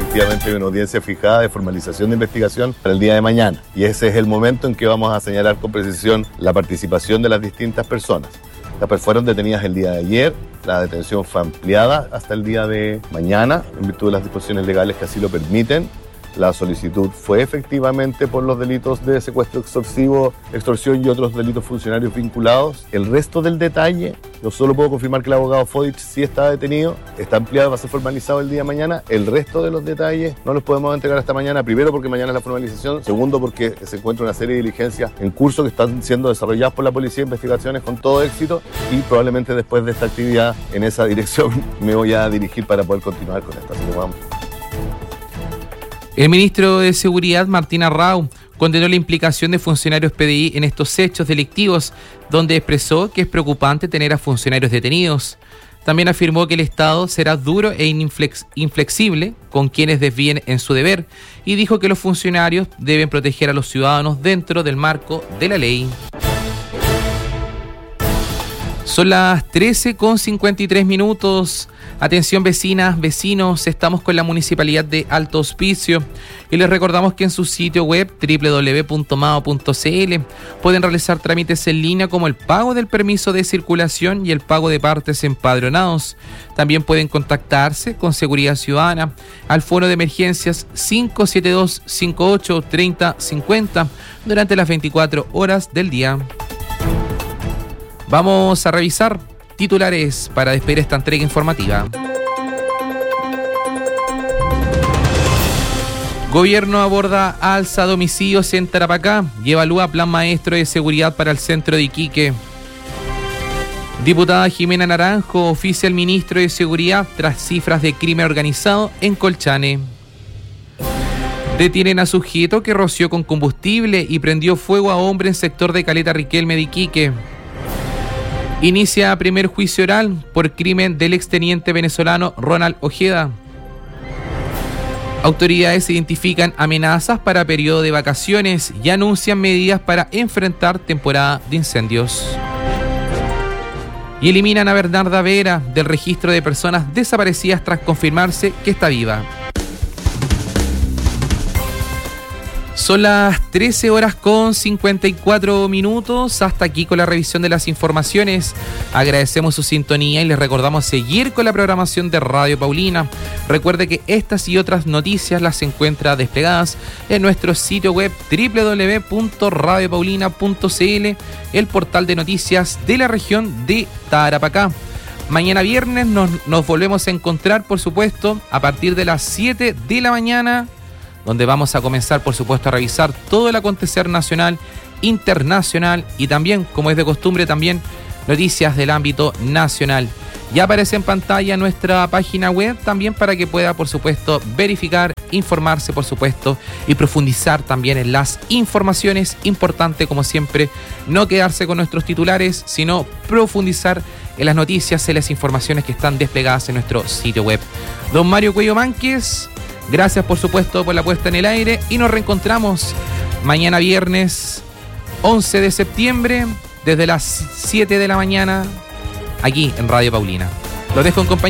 efectivamente hay una audiencia fijada de formalización de investigación para el día de mañana. Y ese es el momento en que vamos a señalar con precisión la participación de las distintas personas. Las fueron detenidas el día de ayer, la detención fue ampliada hasta el día de mañana, en virtud de las disposiciones legales que así lo permiten. La solicitud fue efectivamente por los delitos de secuestro extorsivo, extorsión y otros delitos funcionarios vinculados. El resto del detalle, yo solo puedo confirmar que el abogado Fodich sí está detenido, está ampliado, va a ser formalizado el día de mañana. El resto de los detalles no los podemos entregar hasta mañana, primero porque mañana es la formalización, segundo porque se encuentra una serie de diligencias en curso que están siendo desarrolladas por la policía, investigaciones con todo éxito, y probablemente después de esta actividad en esa dirección me voy a dirigir para poder continuar con esta. Así que vamos. El ministro de Seguridad, Martín Arrau, condenó la implicación de funcionarios PDI en estos hechos delictivos, donde expresó que es preocupante tener a funcionarios detenidos. También afirmó que el Estado será duro e inflexible con quienes desvíen en su deber y dijo que los funcionarios deben proteger a los ciudadanos dentro del marco de la ley. Son las 13:53. Atención vecinas, vecinos, estamos con la Municipalidad de Alto Hospicio y les recordamos que en su sitio web www.mao.cl pueden realizar trámites en línea como el pago del permiso de circulación y el pago de partes empadronados. También pueden contactarse con Seguridad Ciudadana al fono de emergencias 572-58-3050 durante las 24 horas del día. Vamos a revisar titulares para despedir esta entrega informativa. Gobierno aborda alza de homicidios en Tarapacá y evalúa plan maestro de seguridad para el centro de Iquique. Diputada Jimena Naranjo oficia al ministro de Seguridad tras cifras de crimen organizado en Colchane. Detienen a sujeto que roció con combustible y prendió fuego a hombre en sector de Caleta Riquelme de Iquique. Inicia primer juicio oral por crimen del exteniente venezolano Ronald Ojeda. Autoridades identifican amenazas para periodo de vacaciones y anuncian medidas para enfrentar temporada de incendios. Y eliminan a Bernarda Vera del registro de personas desaparecidas tras confirmarse que está viva. Son las 13:54. Hasta aquí con la revisión de las informaciones. Agradecemos su sintonía y les recordamos seguir con la programación de Radio Paulina. Recuerde que estas y otras noticias las encuentra desplegadas en nuestro sitio web www.radiopaulina.cl, el portal de noticias de la región de Tarapacá. Mañana viernes nos volvemos a encontrar, por supuesto, a partir de las 7 de la mañana, donde vamos a comenzar, por supuesto, a revisar todo el acontecer nacional, internacional y también, como es de costumbre, también noticias del ámbito nacional. Ya aparece en pantalla nuestra página web también para que pueda, por supuesto, verificar, informarse, por supuesto, y profundizar también en las informaciones. Importante, como siempre, no quedarse con nuestros titulares, sino profundizar en las noticias, en las informaciones que están desplegadas en nuestro sitio web. Don Mario Cuello Mánquez, gracias, por supuesto, por la puesta en el aire y nos reencontramos mañana viernes 11 de septiembre desde las 7 de la mañana aquí en Radio Paulina. Lo dejo en compañía